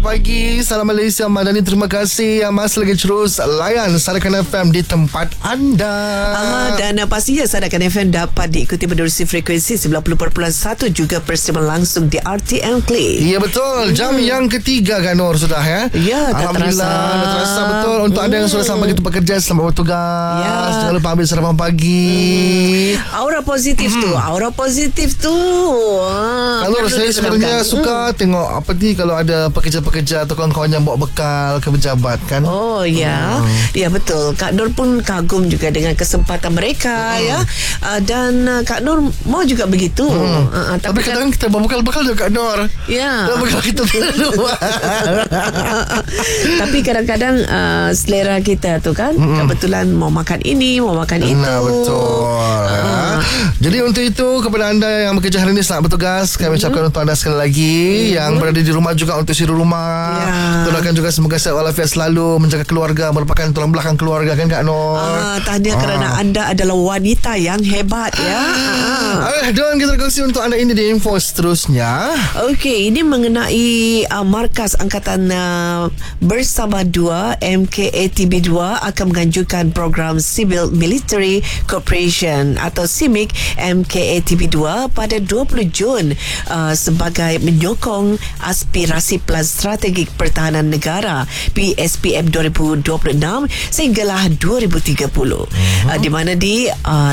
pagi. Salam Malaysia Madani. Terima kasih yang masih lagi terus layan Sarakan FM di tempat anda. Dan pastinya Sarakan FM dapat diikuti menerusi frekuensi 90.1 juga persiapan langsung di RTM Play. Ya betul. Jam yang ketiga kan Nur sudah ya. Ya, tak Alhamdulillah terasa. dah terasa betul. Untuk anda yang sudah sampai ke tempat kerja, selamat bertugas. Ya. Jangan lupa ambil sarapan pagi. Aura positif tu. Kalau saya sebenarnya suka tengok apa ni kalau ada pekerja-pekerja atau kawan-kawan yang bawa bekal ke pejabat kan. Oh ya. Ya betul. Kak Nur pun kagum juga dengan kesempatan mereka ya. Dan Kak Nur mau juga begitu. Tapi kadang kita bawa bekal-bekal juga Kak Nur. Ya. Bekal kita luar. Tapi kadang-kadang selera kita tu kan kebetulan mau makan ini, mau makan itu. Nah, betul. Jadi untuk itu kepada anda yang bekerja hari ini, selamat bertugas. Kami ucapkan untuk anda sekali lagi yang berada di rumah juga untuk siru rumah. Doakan juga semoga sehat walafiat selalu, menjaga keluarga, merupakan tulang belakang keluarga kan Kak Nur. Tahniah kerana anda adalah wanita yang hebat ya. Dan kita kongsi untuk anda ini di info seterusnya. Okey, ini mengenai Markas Angkatan Bersama 2 MKATB 2 akan menganjurkan program Civil Military Cooperation atau CIMIC MKATB 2 pada 20 Jun sebagai menyokong aspirasi Plan Strategik Pertahanan Negara PSPM 2026 sehinggalah 2030 di mana